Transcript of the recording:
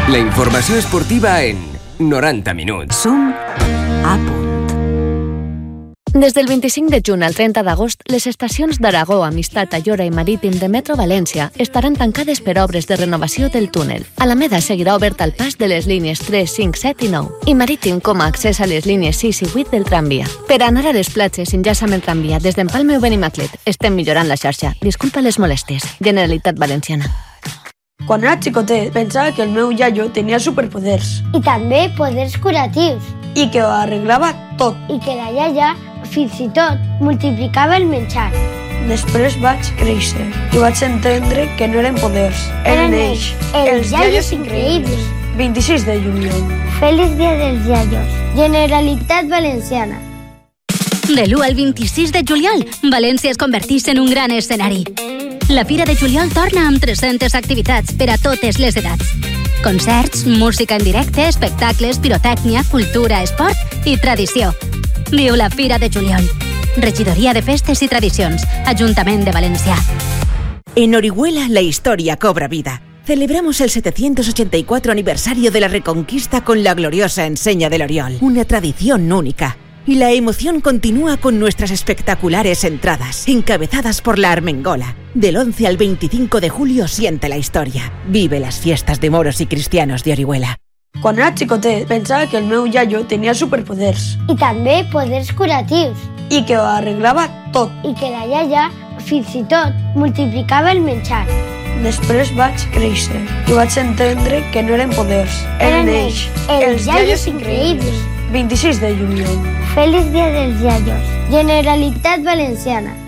La informació esportiva en 90 minuts. Som a punt. Des del 25 de juny al 30 d'agost, les estacions d'Aragó, Amistat, Ayora i Marítim de Metro València estaran tancades per obres de renovació del túnel. Alameda seguirà obert al pas de les línies 3, 5, 7 i 9 i Marítim com a accés a les línies 6 i 8 del tramvia. Per anar a les platges s'enllaça amb el tramvia des d'Empalme o Benimaclet. Estem millorant la xarxa. Disculpa les molèsties. Generalitat Valenciana. Quan era xicotet, pensava que el meu iaio tenia superpoders. I també poders curatius. I que ho arreglava tot. I que la iaia, fins i tot, multiplicava el menjar. Després vaig créixer i vaig entendre que no eren poders. Eren ells, els iaios increïbles. 26 de juliol. Feliç dia dels iaios. Generalitat Valenciana. De l'1 al 26 de juliol, València es converteix en un gran escenari. La Fira de Juliol torna amb 300 activitats per a totes les edats. Concerts, música en directe, espectacles, pirotècnia, cultura, esport i tradició. Viu la Fira de Juliol. Regidoria de Festes i Tradicions, Ajuntament de València. En Orihuela la historia cobra vida. Celebramos el 784 aniversario de la Reconquista con la gloriosa enseña del Oriol. Una tradición única. Y la emoción continúa con nuestras espectaculares entradas, encabezadas por la Armengola. Del 11 al 25 de julio siente la historia. Vive las fiestas de moros y cristianos de Orihuela. Quan era xicotet, pensava que el meu iaio tenia superpoders. I també poders curatius. I que ho arreglava tot. I que la iaia, fins i tot, multiplicava el menjar. Després vaig créixer i vaig entendre que no eren poders. Eren ells, els iaios increïbles. 26 de juliol. Feliç dia dels iaios. Generalitat Valenciana.